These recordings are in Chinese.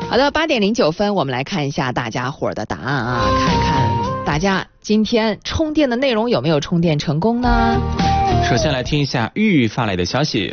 好的，8:09，我们来看一下大家伙的答案啊，看看大家今天充电的内容有没有充电成功呢？ 首先来听一下玉发来的消息。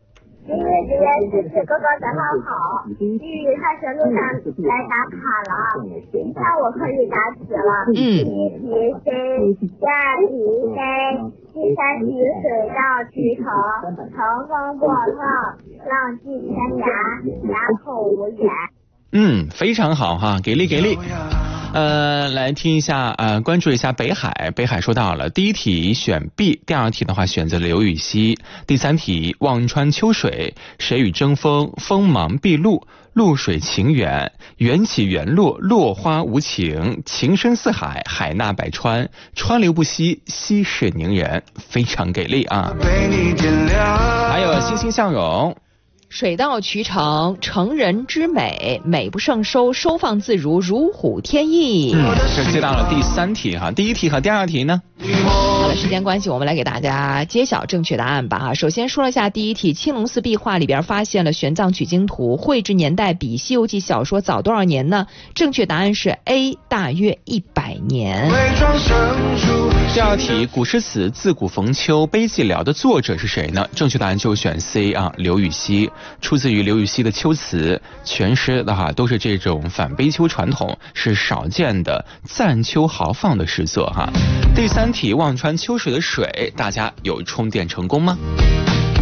哥哥早上好，玉开学路上来打卡了，下午可以答题了。第一题 C， 第二题 C， 第三题水到渠成，乘风破浪，浪迹天涯，哑口无言。 非常好哈，给力给力。来听一下，关注一下北海。北海说到了，第一题选 B， 第二题的话选择了刘禹锡，第三题望穿秋水，谁与争锋，锋芒毕露，露水情缘，缘起缘落，落花无情，情深似海，海纳百川，川流不息，息事宁人，非常给力啊。还有欣欣向荣。 水到渠成，成人之美，美不胜收，收放自如，如虎添翼。 这接到了第三题哈，第一题和第二题呢？ 好的，时间关系，我们来给大家揭晓正确答案吧哈。首先说了一下第一题，青龙寺壁画里边发现了玄奘取经图，绘制年代比《西游记》小说早多少年呢？正确答案是 A， 大约100年。 第二题，古诗词自古逢秋悲寂寥的作者是谁呢？正确答案就选 C 啊，刘禹锡，出自于刘禹锡的秋词，全诗的话都是这种反悲秋传统，是少见的赞秋豪放的诗作哈。第三题，望穿秋水的水，大家有充电成功吗？